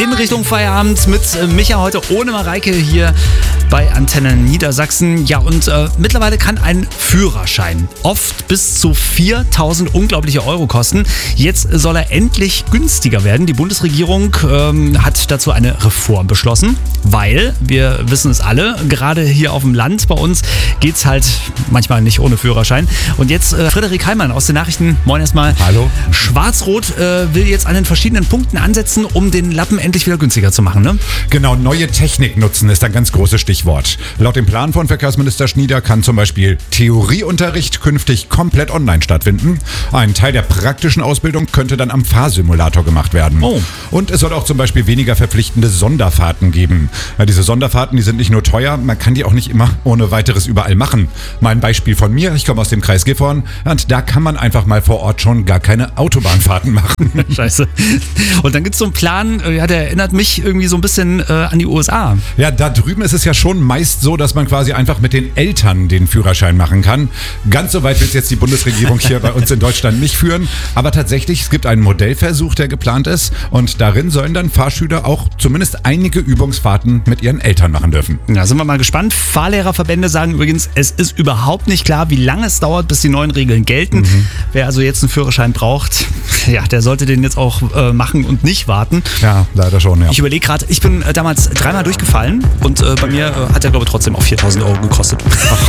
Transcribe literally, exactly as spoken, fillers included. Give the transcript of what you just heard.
in Richtung Feierabend mit Micha heute ohne Mareike hier bei Antenne Niedersachsen. Ja, und äh, mittlerweile kann ein Führerschein oft bis zu viertausend unglaubliche Euro kosten. Jetzt soll er endlich günstiger werden. Die Bundesregierung ähm, hat dazu eine Reform beschlossen, weil, wir wissen es alle, gerade hier auf dem Land bei uns geht es halt manchmal nicht ohne Führerschein. Und jetzt äh, Frederik Heimann aus den Nachrichten. Moin erstmal. Hallo. Schwarz-Rot äh, will jetzt an den verschiedenen Punkten ansetzen, um den Lappen endlich wieder günstiger zu machen, ne? Genau, neue Technik nutzen ist ein ganz großes Stichwort. Laut dem Plan von Verkehrsminister Schnieder kann zum Beispiel Theorieunterricht künftig komplett online stattfinden. Ein Teil der praktischen Ausbildung könnte dann am Fahrsimulator gemacht werden. Oh. Und es soll auch zum Beispiel weniger verpflichtende Sonderfahrten geben. Ja, diese Sonderfahrten, die sind nicht nur teuer, man kann die auch nicht immer ohne weiteres überall machen. Mal ein Beispiel von mir, ich komme aus dem Kreis Gifhorn und da kann man einfach mal vor Ort schon gar keine Autobahnfahrten machen. Scheiße. Und dann gibt es so einen Plan, ja, der erinnert mich irgendwie so ein bisschen äh, an die U S A. Ja, da drüben ist es ja schon meist so, dass man quasi einfach mit den Eltern den Führerschein machen kann. Ganz so weit will es jetzt die Bundesregierung hier bei uns in Deutschland nicht führen. Aber tatsächlich, es gibt einen Modellversuch, der geplant ist. Und darin sollen dann Fahrschüler auch zumindest einige Übungsfahrten mit ihren Eltern machen dürfen. Ja, sind wir mal gespannt. Fahrlehrerverbände sagen übrigens, es ist überhaupt nicht klar, wie lange es dauert, bis die neuen Regeln gelten. Mhm. Wer also jetzt einen Führerschein braucht, ja, der sollte den jetzt auch äh, machen und nicht warten. Ja, leider schon, ja. Ich überlege gerade, ich bin äh, damals dreimal durchgefallen und äh, bei mir äh, hat der, glaube ich, trotzdem auch viertausend Euro gekostet. Ach,